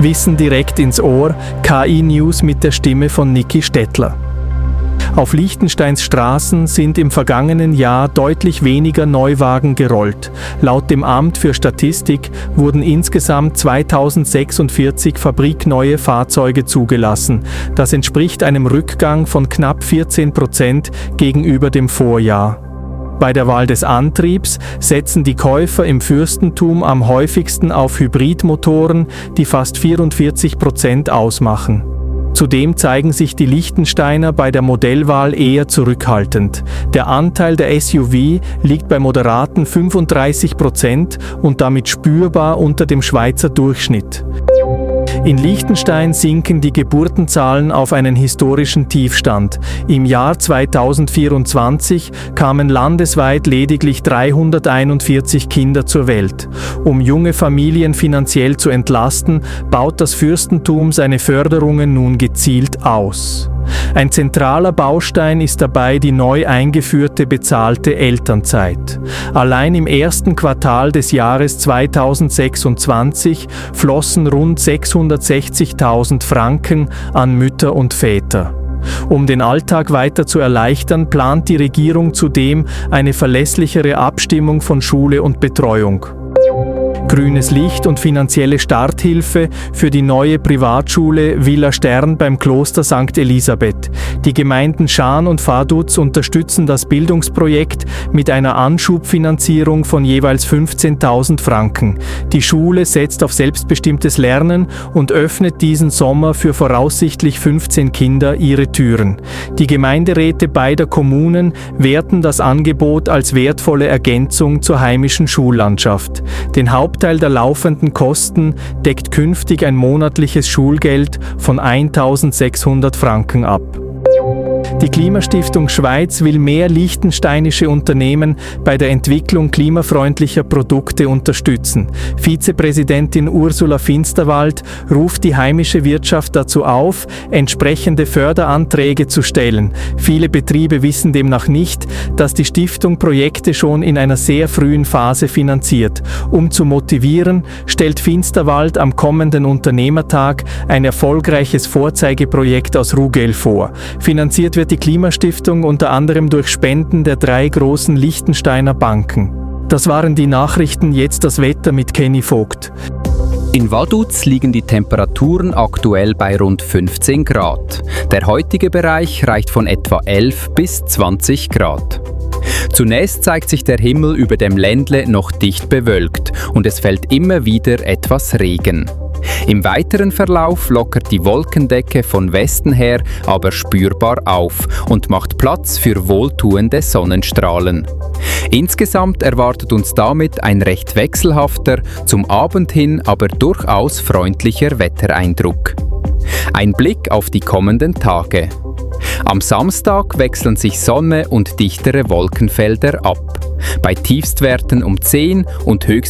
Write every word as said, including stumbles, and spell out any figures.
Wissen direkt ins Ohr, K I-News mit der Stimme von Niki Stettler. Auf Liechtensteins Straßen sind im vergangenen Jahr deutlich weniger Neuwagen gerollt. Laut dem Amt für Statistik wurden insgesamt zweitausendsechsundvierzig fabrikneue Fahrzeuge zugelassen. Das entspricht einem Rückgang von knapp vierzehn Prozent gegenüber dem Vorjahr. Bei der Wahl des Antriebs setzen die Käufer im Fürstentum am häufigsten auf Hybridmotoren, die fast vierundvierzig Prozent ausmachen. Zudem zeigen sich die Liechtensteiner bei der Modellwahl eher zurückhaltend. Der Anteil der S U V liegt bei moderaten fünfunddreißig Prozent und damit spürbar unter dem Schweizer Durchschnitt. In Liechtenstein sinken die Geburtenzahlen auf einen historischen Tiefstand. Im Jahr zweitausendvierundzwanzig kamen landesweit lediglich dreihunderteinundvierzig Kinder zur Welt. Um junge Familien finanziell zu entlasten, baut das Fürstentum seine Förderungen nun gezielt aus. Ein zentraler Baustein ist dabei die neu eingeführte bezahlte Elternzeit. Allein im ersten Quartal des Jahres zweitausendsechsundzwanzig flossen rund sechshundertsechzigtausend Franken an Mütter und Väter. Um den Alltag weiter zu erleichtern, plant die Regierung zudem eine verlässlichere Abstimmung von Schule und Betreuung. Grünes Licht und finanzielle Starthilfe für die neue Privatschule Villa Stern beim Kloster Sankt Elisabeth. Die Gemeinden Schaan und Vaduz unterstützen das Bildungsprojekt mit einer Anschubfinanzierung von jeweils fünfzehntausend Franken. Die Schule setzt auf selbstbestimmtes Lernen und öffnet diesen Sommer für voraussichtlich fünfzehn Kinder ihre Türen. Die Gemeinderäte beider Kommunen werten das Angebot als wertvolle Ergänzung zur heimischen Schullandschaft. Den Hauptteil der laufenden Kosten deckt künftig ein monatliches Schulgeld von eintausendsechshundert Franken ab. Die Klimastiftung Schweiz will mehr liechtensteinische Unternehmen bei der Entwicklung klimafreundlicher Produkte unterstützen. Vizepräsidentin Ursula Finsterwald ruft die heimische Wirtschaft dazu auf, entsprechende Förderanträge zu stellen. Viele Betriebe wissen demnach nicht, dass die Stiftung Projekte schon in einer sehr frühen Phase finanziert. Um zu motivieren, stellt Finsterwald am kommenden Unternehmertag ein erfolgreiches Vorzeigeprojekt aus Rugel vor. Finanziert wird die Klimastiftung unter anderem durch Spenden der drei großen Liechtensteiner Banken. Das waren die Nachrichten, jetzt das Wetter mit Kenny Vogt. In Vaduz liegen die Temperaturen aktuell bei rund fünfzehn Grad. Der heutige Bereich reicht von etwa elf bis zwanzig Grad. Zunächst zeigt sich der Himmel über dem Ländle noch dicht bewölkt und es fällt immer wieder etwas Regen. Im weiteren Verlauf lockert die Wolkendecke von Westen her aber spürbar auf und macht Platz für wohltuende Sonnenstrahlen. Insgesamt erwartet uns damit ein recht wechselhafter, zum Abend hin aber durchaus freundlicher Wettereindruck. Ein Blick auf die kommenden Tage. Am Samstag wechseln sich Sonne und dichtere Wolkenfelder ab. Bei Tiefstwerten um zehn und Höchst